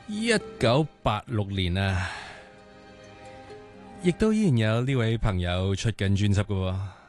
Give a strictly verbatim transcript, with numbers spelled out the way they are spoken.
一九八六年啊，亦都依然有呢位朋友出緊專輯㗎喎。